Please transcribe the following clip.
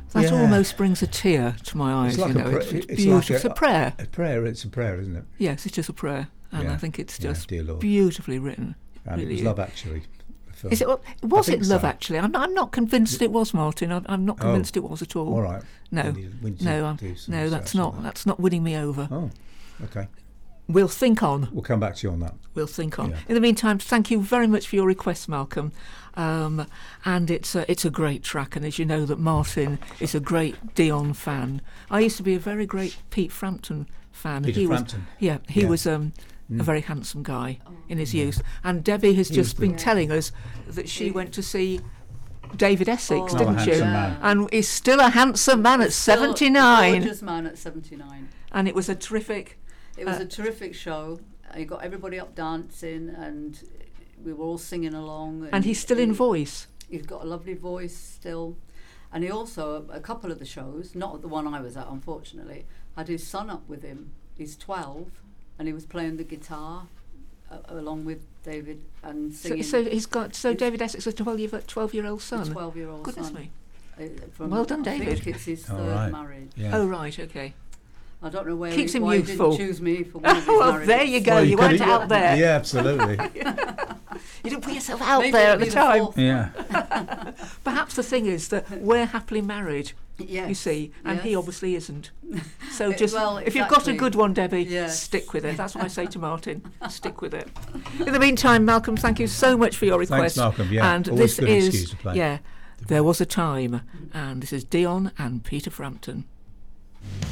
That almost brings a tear to my eyes. It's like it's beautiful. It's a prayer. It's a prayer, isn't it? Yes, it is a prayer, and I think it's just dear Lord. beautifully written. And really it was Love Actually. Is it? Was it Love so. Actually? I'm not convinced it was, Martin. I'm not convinced it was at all. All right. No, that's not winning me over. Oh, okay. We'll think on. We'll come back to you on that. We'll think on. Yeah. In the meantime, thank you very much for your request, Malcolm. And it's a great track. And as you know, that Martin is a great Dion fan. I used to be a very great Pete Frampton fan. Peter Frampton. He was a very handsome guy in his youth. And Debbie has just been telling us that she went to see David Essex, didn't you? And he's still a handsome man at 79. A gorgeous man at 79. And it was a terrific... It was a terrific show. You got everybody up dancing, and we were all singing along. And he's still in voice. He's got a lovely voice still. And he also, a couple of the shows, not the one I was at, unfortunately, had his son up with him. He's 12, and he was playing the guitar along with David and singing. So David Essex has a 12-year-old son. A 12-year-old Goodness son. me. Well done, David. I think it's his third marriage. Yeah. Oh, right, okay. I don't know why Keeps him he youthful. didn't choose me for one of his well, marriages. there you go. You weren't out there. Yeah, absolutely. You didn't put yourself out Maybe there at it'll the be time. fourth Yeah. Perhaps the thing is that we're happily married, you see, and he obviously isn't. So just if you've got a good one, Debbie, stick with it. That's what I say to Martin. Stick with it. In the meantime, Malcolm, thank you so much for your request. Thanks, Malcolm. Yeah, and always this good is excuse to play. There Was a Time, and this is Dion and Peter Frampton.